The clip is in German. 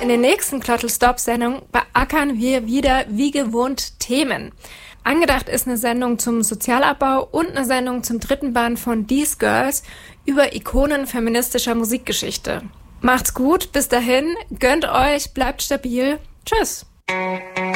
In der nächsten Klottl-Stop-Sendung beackern wir wieder wie gewohnt Themen. Angedacht ist eine Sendung zum Sozialabbau und eine Sendung zum 3. Band von These Girls über Ikonen feministischer Musikgeschichte. Macht's gut, bis dahin, gönnt euch, bleibt stabil. Tschüss.